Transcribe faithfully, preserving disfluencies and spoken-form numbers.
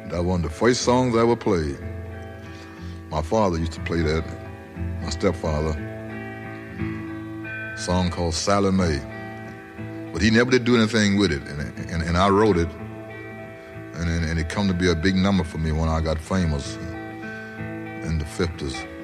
That was one of the first songs I ever played. My father used to play that, my stepfather. A song called Sally Mae. But he never did do anything with it, and, and, and I wrote it. And, and it come to be a big number for me when I got famous in the fifties.